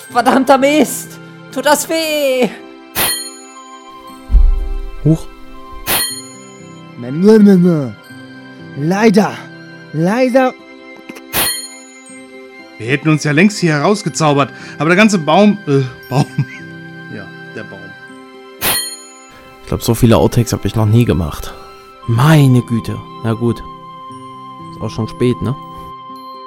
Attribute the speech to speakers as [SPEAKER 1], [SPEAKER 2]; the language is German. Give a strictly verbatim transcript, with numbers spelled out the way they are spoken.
[SPEAKER 1] Verdammter Mist! Tut das weh!
[SPEAKER 2] Huch.
[SPEAKER 3] Leider, leider.
[SPEAKER 4] Wir hätten uns ja längst hier herausgezaubert, aber der ganze Baum, äh, Baum, ja, der Baum.
[SPEAKER 2] Ich glaube, so viele Outtakes habe ich noch nie gemacht. Meine Güte. Na gut. Ist auch schon spät, ne?